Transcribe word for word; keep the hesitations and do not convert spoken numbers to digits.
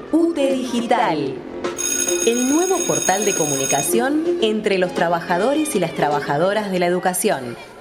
U T E Digital, el nuevo portal de comunicación entre los trabajadores y las trabajadoras de la educación.